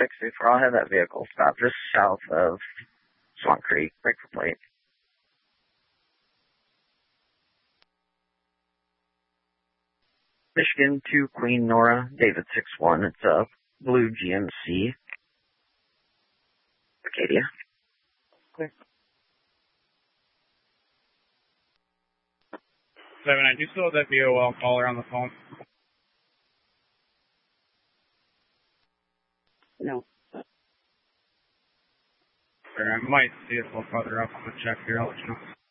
634, I'll have that vehicle stop just south of Swan Creek. Break for plate. Michigan to Queen Nora, David 6-1. It's a blue GMC. Acadia. Clear. 7, I do still have that VOL caller on the phone. No. I might see it a little further up on the check here. I'll let you know.